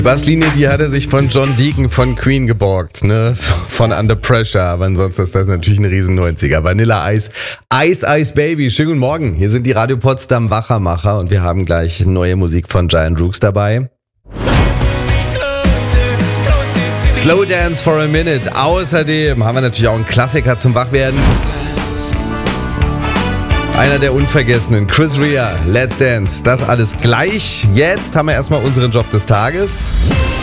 Basslinie, die hat er sich von John Deacon von Queen geborgt, ne? Von Under Pressure, aber ansonsten ist das natürlich ein riesen 90er. Vanilla Ice, Ice Ice Baby. Schönen guten Morgen, hier sind die Radio Potsdam Wachermacher und wir haben gleich neue Musik von Giant Rooks dabei. Slow Dance for a Minute. Außerdem haben wir natürlich auch einen Klassiker zum Wachwerden. Einer der Unvergessenen, Chris Rea, Let's Dance. Das alles gleich. Jetzt haben wir erstmal unseren Job des Tages.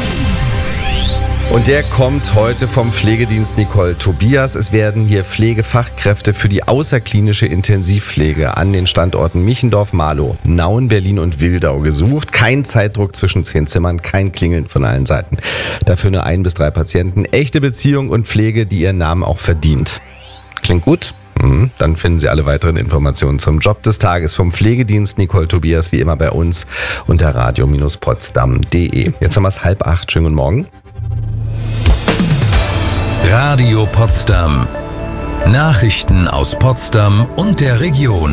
Und der kommt heute vom Pflegedienst Nicole Tobias. Es werden hier Pflegefachkräfte für die außerklinische Intensivpflege an den Standorten Michendorf, Marlow, Nauen, Berlin und Wildau gesucht. Kein Zeitdruck zwischen 10 Zimmern, kein Klingeln von allen Seiten. Dafür nur 1 bis 3 Patienten. Echte Beziehung und Pflege, die ihren Namen auch verdient. Klingt gut? Dann finden Sie alle weiteren Informationen zum Job des Tages vom Pflegedienst Nicole Tobias wie immer bei uns unter radio-potsdam.de. Jetzt haben wir es 7:30. Schönen guten Morgen. Radio Potsdam. Nachrichten aus Potsdam und der Region.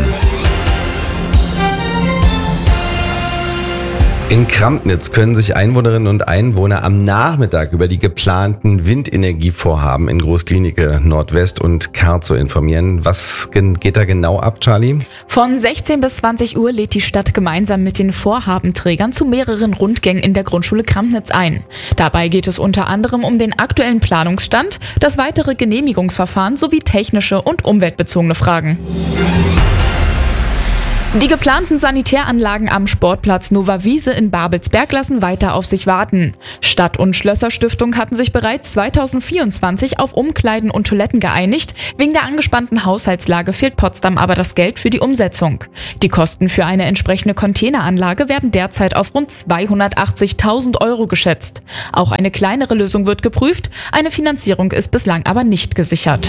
In Krampnitz können sich Einwohnerinnen und Einwohner am Nachmittag über die geplanten Windenergievorhaben in Großklinike Nordwest und Kerzow informieren. Was geht da genau ab, Charlie? Von 16 bis 20 Uhr lädt die Stadt gemeinsam mit den Vorhabenträgern zu mehreren Rundgängen in der Grundschule Krampnitz ein. Dabei geht es unter anderem um den aktuellen Planungsstand, das weitere Genehmigungsverfahren sowie technische und umweltbezogene Fragen. Die geplanten Sanitäranlagen am Sportplatz Nova Wiese in Babelsberg lassen weiter auf sich warten. Stadt- und Schlösserstiftung hatten sich bereits 2024 auf Umkleiden und Toiletten geeinigt. Wegen der angespannten Haushaltslage fehlt Potsdam aber das Geld für die Umsetzung. Die Kosten für eine entsprechende Containeranlage werden derzeit auf rund 280.000 € geschätzt. Auch eine kleinere Lösung wird geprüft, eine Finanzierung ist bislang aber nicht gesichert.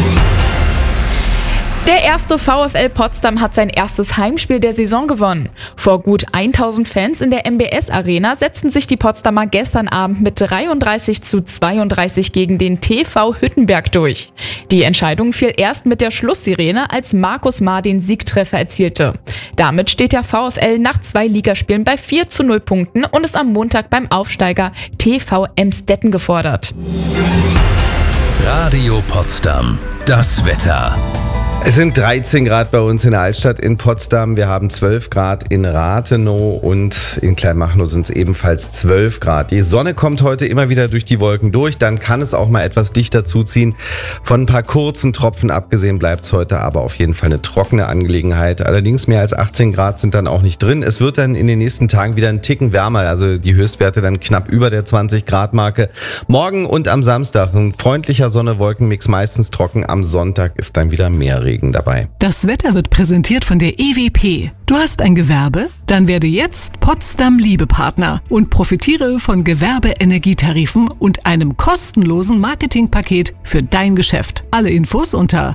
Der erste VfL Potsdam hat sein erstes Heimspiel der Saison gewonnen. Vor gut 1000 Fans in der MBS Arena setzten sich die Potsdamer gestern Abend mit 33:32 gegen den TV Hüttenberg durch. Die Entscheidung fiel erst mit der Schlusssirene, als Markus Maar den Siegtreffer erzielte. Damit steht der VfL nach 2 Ligaspielen bei 4:0 Punkten und ist am Montag beim Aufsteiger TV Emstetten gefordert. Radio Potsdam. Das Wetter. Es sind 13 Grad bei uns in der Altstadt in Potsdam. Wir haben 12 Grad in Rathenow und in Kleinmachnow sind es ebenfalls 12 Grad. Die Sonne kommt heute immer wieder durch die Wolken durch. Dann kann es auch mal etwas dichter zuziehen. Von ein paar kurzen Tropfen abgesehen bleibt es heute aber auf jeden Fall eine trockene Angelegenheit. Allerdings mehr als 18 Grad sind dann auch nicht drin. Es wird dann in den nächsten Tagen wieder einen Ticken wärmer. Also die Höchstwerte dann knapp über der 20 Grad Marke. Morgen und am Samstag ein freundlicher Sonne-Wolken-Mix, meistens trocken. Am Sonntag ist dann wieder mehr Regen dabei. Das Wetter wird präsentiert von der EWP. Du hast ein Gewerbe? Dann werde jetzt Potsdam Liebepartner und profitiere von Gewerbe-Energietarifen und einem kostenlosen Marketingpaket für dein Geschäft. Alle Infos unter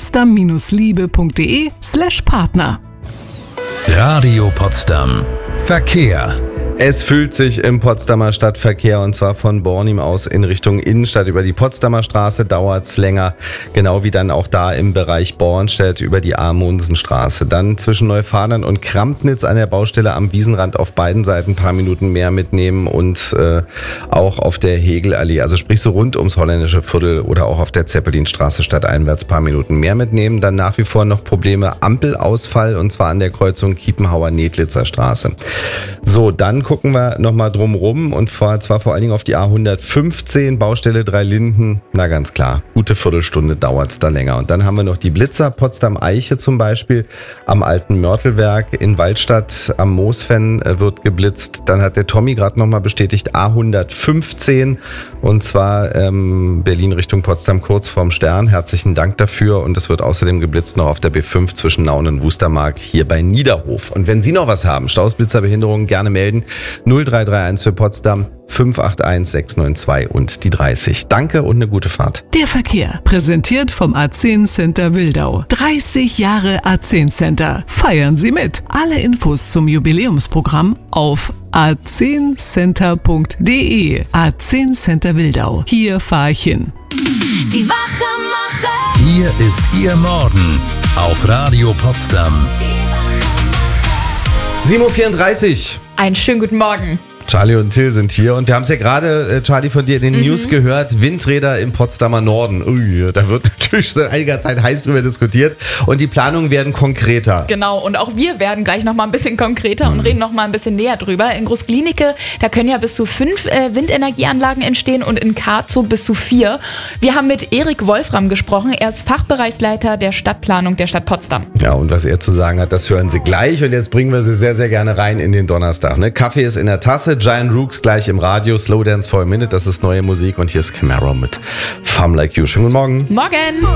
potsdam-liebe.de/Partner. Radio Potsdam. Verkehr. Es füllt sich im Potsdamer Stadtverkehr und zwar von Bornim aus in Richtung Innenstadt. Über die Potsdamer Straße dauert's länger, genau wie dann auch da im Bereich Bornstedt über die Amundsenstraße. Dann zwischen Neufadern und Krampnitz an der Baustelle am Wiesenrand auf beiden Seiten ein paar Minuten mehr mitnehmen und auch auf der Hegelallee, also sprich so rund ums Holländische Viertel oder auch auf der Zeppelinstraße stadteinwärts ein paar Minuten mehr mitnehmen. Dann nach wie vor noch Probleme, Ampelausfall und zwar an der Kreuzung Kiepenhauer-Nedlitzer Straße. So, dann gucken wir nochmal drumrum und zwar vor allen Dingen auf die A115, Baustelle Dreilinden. Na ganz klar, gute Viertelstunde dauert's da länger. Und dann haben wir noch die Blitzer, Potsdam-Eiche zum Beispiel, am alten Mörtelwerk in Waldstadt, am Moosfen wird geblitzt. Dann hat der Tommy gerade nochmal bestätigt, A115 und zwar Berlin Richtung Potsdam kurz vorm Stern. Herzlichen Dank dafür und es wird außerdem geblitzt noch auf der B5 zwischen Nauen und Wustermark hier bei Niederhof. Und wenn Sie noch was haben, Staus, Blitzer, Behinderungen, gerne melden. 0331 für Potsdam 581 692 und die 30. Danke und eine gute Fahrt. Der Verkehr, präsentiert vom A10 Center Wildau. 30 Jahre A10 Center. Feiern Sie mit. Alle Infos zum Jubiläumsprogramm auf a10center.de. A10 Center Wildau. Hier fahr ich hin. Die Wachermacher. Hier ist Ihr Morgen auf Radio Potsdam. 7:34 Uhr. Einen schönen guten Morgen. Charlie und Till sind hier und wir haben es ja gerade, Charlie, von dir in den News gehört, Windräder im Potsdamer Norden. Ui, da wird natürlich seit einiger Zeit heiß drüber diskutiert und die Planungen werden konkreter. Genau, und auch wir werden gleich nochmal ein bisschen konkreter und reden nochmal ein bisschen näher drüber. In Großklinike, da können ja bis zu 5 Windenergieanlagen entstehen und in Karzow bis zu 4. Wir haben mit Erik Wolfram gesprochen, er ist Fachbereichsleiter der Stadtplanung der Stadt Potsdam. Ja, und was er zu sagen hat, das hören Sie gleich und jetzt bringen wir Sie sehr, sehr gerne rein in den Donnerstag. Ne? Kaffee ist in der Tasse, Giant Rooks gleich im Radio, Slow Dance for a Minute, das ist neue Musik und hier ist Camaro mit Femme Like You. Schönen guten Morgen. Morgen!